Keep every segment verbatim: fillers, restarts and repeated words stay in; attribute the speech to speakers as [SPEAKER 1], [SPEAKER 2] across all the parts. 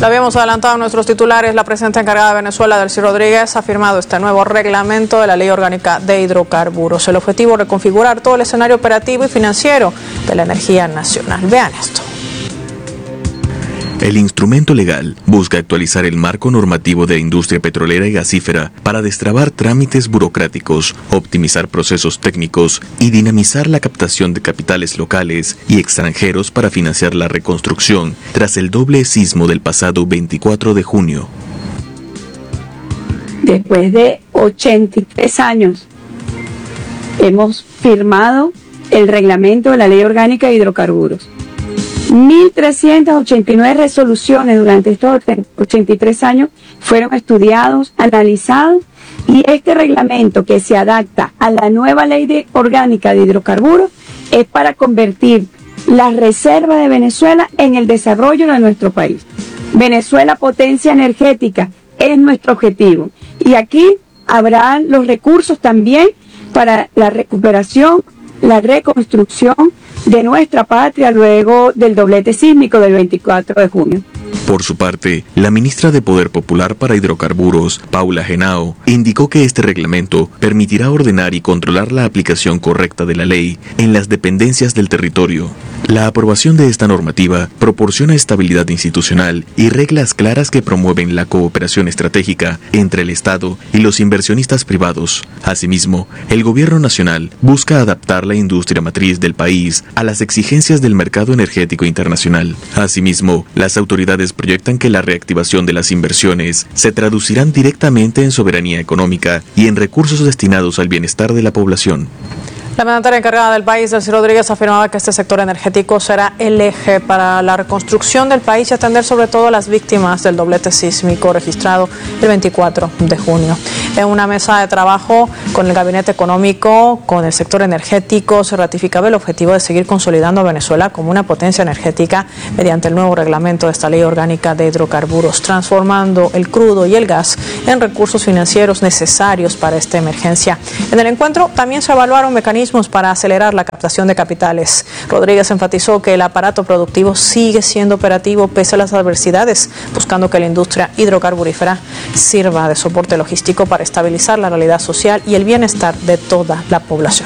[SPEAKER 1] Lo habíamos adelantado en nuestros titulares. La presidenta encargada de Venezuela, Delcy Rodríguez, ha firmado este nuevo reglamento de la Ley Orgánica de Hidrocarburos. El objetivo es reconfigurar todo el escenario operativo y financiero de la energía nacional. Vean esto.
[SPEAKER 2] El instrumento legal busca actualizar el marco normativo de la industria petrolera y gasífera para destrabar trámites burocráticos, optimizar procesos técnicos y dinamizar la captación de capitales locales y extranjeros para financiar la reconstrucción tras el doble sismo del pasado veinticuatro de junio.
[SPEAKER 3] Después de ochenta y tres años, hemos firmado el reglamento de la Ley Orgánica de Hidrocarburos. mil trescientas ochenta y nueve resoluciones durante estos ochenta y tres años fueron estudiados, analizados, y este reglamento, que se adapta a la nueva Ley de Orgánica de Hidrocarburos, es para convertir las reservas de Venezuela en el desarrollo de nuestro país. Venezuela, potencia energética, es nuestro objetivo. Y aquí habrá los recursos también para la recuperación, la reconstrucción de nuestra patria luego del doblete sísmico del veinticuatro de junio.
[SPEAKER 2] Por su parte, la ministra de Poder Popular para Hidrocarburos, Paula Henao, indicó que este reglamento permitirá ordenar y controlar la aplicación correcta de la ley en las dependencias del territorio. La aprobación de esta normativa proporciona estabilidad institucional y reglas claras que promueven la cooperación estratégica entre el Estado y los inversionistas privados. Asimismo, el Gobierno Nacional busca adaptar la industria matriz del país a las exigencias del mercado energético internacional. Asimismo, las autoridades proyectan que la reactivación de las inversiones se traducirán directamente en soberanía económica y en recursos destinados al bienestar de la población.
[SPEAKER 1] La mandataria encargada del país, Delcy Rodríguez, afirmaba que este sector energético será el eje para la reconstrucción del país y atender sobre todo a las víctimas del doblete sísmico registrado el veinticuatro de junio. En una mesa de trabajo con el Gabinete Económico, con el sector energético, se ratificaba el objetivo de seguir consolidando a Venezuela como una potencia energética mediante el nuevo reglamento de esta Ley Orgánica de Hidrocarburos, transformando el crudo y el gas en recursos financieros necesarios para esta emergencia. En el encuentro también se evaluaron mecanismos para acelerar la captación de capitales. Rodríguez enfatizó que el aparato productivo sigue siendo operativo pese a las adversidades, buscando que la industria hidrocarburífera sirva de soporte logístico para estabilizar la realidad social y el bienestar de toda la población.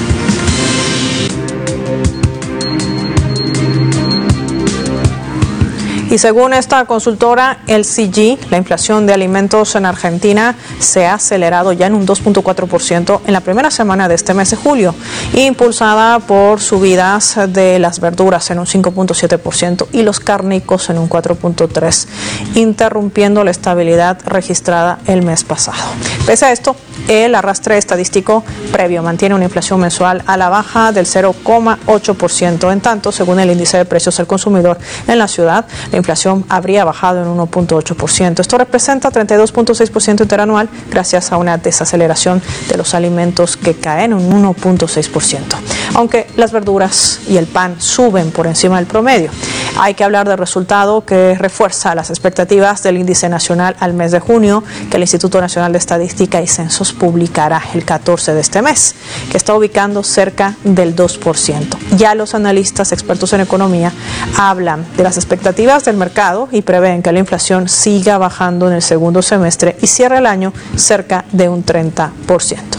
[SPEAKER 1] Y según esta consultora L C G, la inflación de alimentos en Argentina se ha acelerado ya en un dos punto cuatro por ciento en la primera semana de este mes de julio, impulsada por subidas de las verduras en un cinco punto siete por ciento y los cárnicos en un cuatro punto tres por ciento, interrumpiendo la estabilidad registrada el mes pasado. Pese a esto, el arrastre estadístico previo mantiene una inflación mensual a la baja del cero coma ocho por ciento. En tanto, según el índice de precios al consumidor en la ciudad, la inflación habría bajado en uno punto ocho por ciento. Esto representa treinta y dos punto seis por ciento interanual gracias a una desaceleración de los alimentos que caen en un uno punto seis por ciento. Aunque las verduras y el pan suben por encima del promedio, hay que hablar del resultado que refuerza las expectativas del índice nacional al mes de junio, que el Instituto Nacional de Estadística y Censos publicará el catorce de este mes, que está ubicando cerca del dos por ciento. Ya los analistas expertos en economía hablan de las expectativas del mercado y prevén que la inflación siga bajando en el segundo semestre y cierre el año cerca de un treinta por ciento.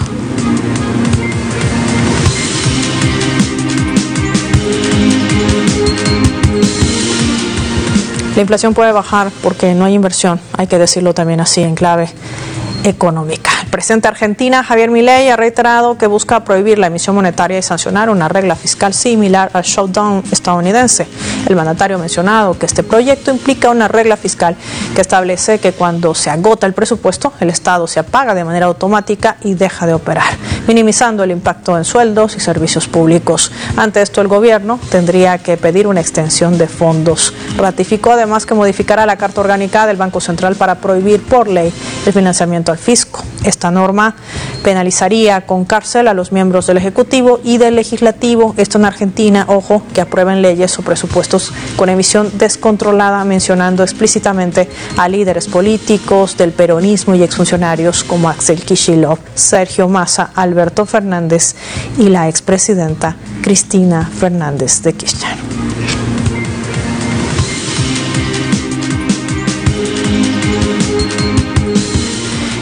[SPEAKER 1] La inflación puede bajar porque no hay inversión, hay que decirlo también así en clave económica. El presidente de Argentina, Javier Milei, ha reiterado que busca prohibir la emisión monetaria y sancionar una regla fiscal similar al shutdown estadounidense. El mandatario ha mencionado que este proyecto implica una regla fiscal que establece que cuando se agota el presupuesto, el Estado se apaga de manera automática y deja de operar, minimizando el impacto en sueldos y servicios públicos. Ante esto, el gobierno tendría que pedir una extensión de fondos. Ratificó además que modificará la Carta Orgánica del Banco Central para prohibir por ley el financiamiento al fisco. Esta norma penalizaría con cárcel a los miembros del Ejecutivo y del Legislativo, esto en Argentina, ojo, que aprueben leyes o presupuestos con emisión descontrolada, mencionando explícitamente a líderes políticos del peronismo y exfuncionarios como Axel Kicillof, Sergio Massa, Alberto Fernández y la expresidenta Cristina Fernández de Kirchner.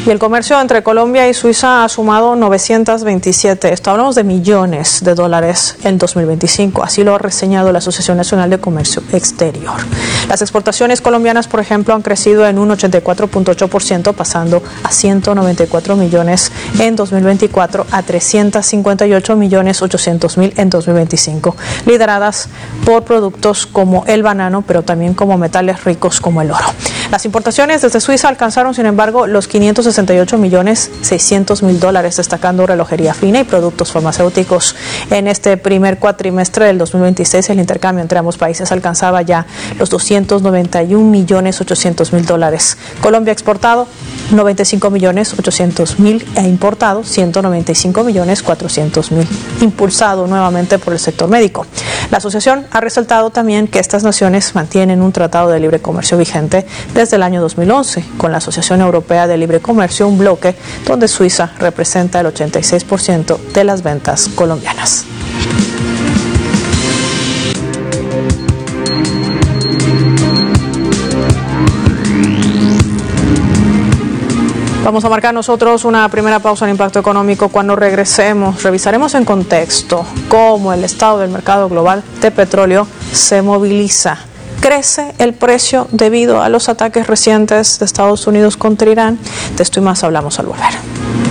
[SPEAKER 1] Y el comercio entre Colombia y Suiza ha sumado novecientos veintisiete, esto hablamos de millones de dólares en dos mil veinticinco, así lo ha reseñado la Asociación Nacional de Comercio Exterior. Las exportaciones colombianas, por ejemplo, han crecido en un ochenta y cuatro punto ocho por ciento, pasando a ciento noventa y cuatro millones en dos mil veinticuatro a trescientos cincuenta y ocho millones ochocientos mil en dos mil veinticinco, lideradas por productos como el banano, pero también como metales ricos como el oro. Las importaciones desde Suiza alcanzaron, sin embargo, los quinientos sesenta y ocho millones seiscientos mil dólares, destacando relojería fina y productos farmacéuticos. En este primer cuatrimestre del dos mil veintiséis, el intercambio entre ambos países alcanzaba ya los doscientos noventa y un millones ochocientos mil dólares. Colombia ha exportado noventa y cinco millones ochocientos mil e importado ciento noventa y cinco millones cuatrocientos mil, impulsado nuevamente por el sector médico. La asociación ha resaltado también que estas naciones mantienen un tratado de libre comercio vigente desde el año dos mil once, con la Asociación Europea de Libre Comercio, un bloque donde Suiza representa el ochenta y seis por ciento de las ventas colombianas. Vamos a marcar nosotros una primera pausa en Impacto Económico. Cuando regresemos, revisaremos en contexto cómo el estado del mercado global de petróleo se moviliza. ¿Crece el precio debido a los ataques recientes de Estados Unidos contra Irán? De esto y más hablamos al volver.